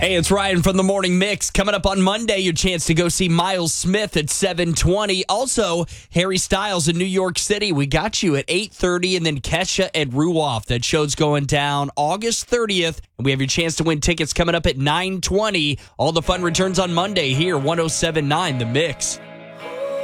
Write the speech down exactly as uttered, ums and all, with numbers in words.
Hey, it's Ryan from the Morning Mix. Coming up on Monday, your chance to go see Miles Smith at seven twenty. Also, Harry Styles in New York City. We got you at eight thirty, and then Kesha at Ruoff. That show's going down August thirtieth, and we have your chance to win tickets coming up at nine twenty. All the fun returns on Monday here, one oh seven point nine The Mix.